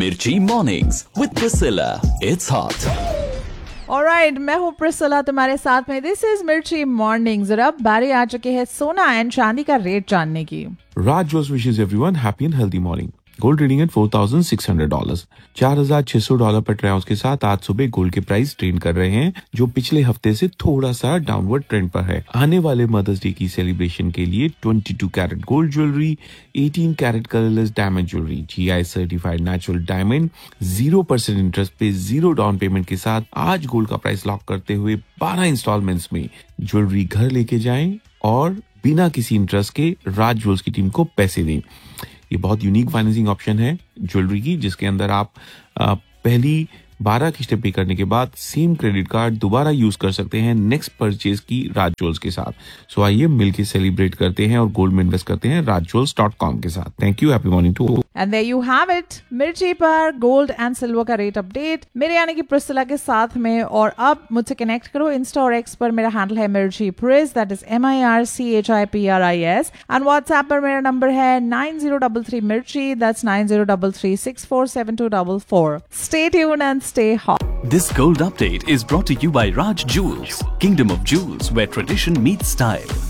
Mirchi Mornings with Priscilla. It's hot. Alright, मैं हूँ Priscilla तुम्हारे साथ में. दिस इज मिर्ची मॉर्निंग्स और अब बारी आ चुकी है सोना एंड चांदी का रेट जानने की. Raj Jewels wishes everyone happy and healthy morning. Gold reading eight $4,600, $4,600 पर ट्राउंस के साथ आज सुबह गोल्ड के प्राइस ट्रेंड कर रहे हैं, जो पिछले हफ्ते से थोड़ा सा डाउनवर्ड ट्रेंड पर है. आने वाले मदर्स डे की सेलिब्रेशन के लिए 22 carat gold jewellery, 18 carat colourless diamond jewellery, GI certified natural diamond, 0% interest पे 0 डाउन पेमेंट के साथ आज गोल्ड का प्राइस लॉक करते हुए 12 इंस्टॉलमेंट्स में ज्वेलरी घर लेके जाएं और बिना किसी इंटरेस्ट के राज ज्वेल्स की टीम को पैसे दें. ये बहुत यूनिक फाइनेंसिंग ऑप्शन है ज्वेलरी की, जिसके अंदर आप पहली 12 किस्तें पे करने के बाद सेम क्रेडिट कार्ड दोबारा यूज कर सकते हैं नेक्स्ट परचेज की राज ज्वेल्स के साथ. सो आइए मिलके सेलिब्रेट करते हैं और गोल्ड में इन्वेस्ट करते हैं rajjewels.com के साथ. Thank you, happy morning to. And there you have it, मिर्ची पर गोल्ड एंड सिल्वर का रेट अपडेट मेरे यानी कि प्रिसिला के साथ में. और अब मुझसे कनेक्ट करो इंस्टा और एक्स पर. मेरा हैंडल है मिर्ची प्रिस, that is MIRCHIPRIS. And WhatsApp पर मेरा नंबर है 9033 मिर्ची, that's 9033647244. Stay tuned and stay hot. This gold update is brought to you by Raj Jewels, Kingdom of Jewels, where tradition meets style.